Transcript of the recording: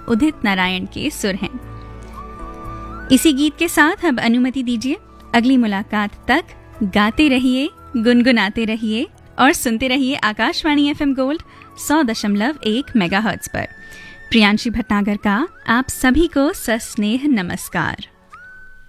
उदित नारायण के सुर हैं। इसी गीत के साथ अब अनुमति दीजिए, अगली मुलाकात तक गाते रहिए, गुनगुनाते रहिए और सुनते रहिए आकाशवाणी FM गोल्ड 100.1 मेगाहर्ट्ज पर। प्रियांशी भटनागर का आप सभी को सस्नेह नमस्कार।